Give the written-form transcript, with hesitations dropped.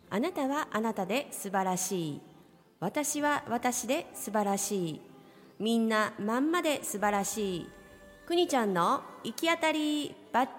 あなたはあなたで素晴らしい。私は私で素晴らしい。みんなまんまで素晴らしい。くにちゃんの行き当たりばっ